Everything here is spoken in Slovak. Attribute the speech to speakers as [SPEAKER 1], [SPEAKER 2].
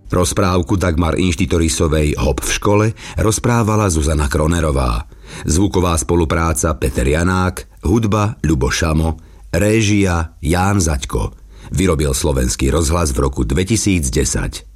[SPEAKER 1] Rozprávku Dagmar Inštitorisovej Hop v škole rozprávala Zuzana Kronerová. Zvuková spolupráca Peter Janák, hudba Ľubo Šamo, réžia Ján Zaďko. Vyrobil Slovenský rozhlas v roku 2010.